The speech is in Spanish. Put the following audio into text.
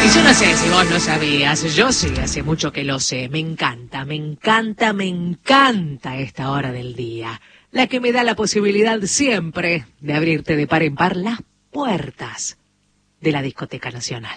Y yo no sé si vos lo sabías, yo sí, hace mucho que lo sé. Me encanta esta hora del día. La que me da la posibilidad siempre de abrirte de par en par las puertas de la Discoteca Nacional.